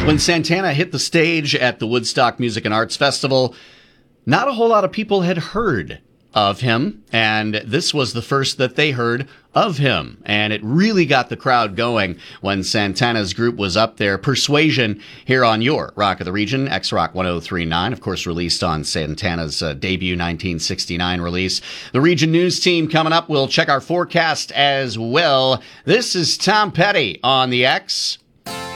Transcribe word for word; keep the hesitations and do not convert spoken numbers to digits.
When Santana hit the stage at the Woodstock Music and Arts Festival, not a whole lot of people had heard of him, and this was the first that they heard of him. And it really got the crowd going when Santana's group was up there. Persuasion here on your Rock of the Region, X-Rock one oh three point nine, of course, released on Santana's uh, debut nineteen sixty-nine release. The Region News team coming up. We'll check our forecast as well. This is Tom Petty on the X.